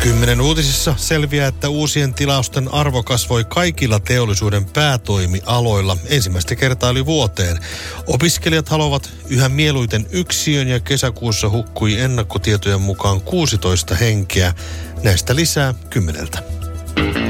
10 uutisissa selviää, että uusien tilausten arvo kasvoi kaikilla teollisuuden päätoimialoilla ensimmäistä kertaa yli vuoteen. Opiskelijat haluavat yhä mieluiten yksiön ja kesäkuussa hukkui ennakkotietojen mukaan 16 henkeä. Näistä lisää 10.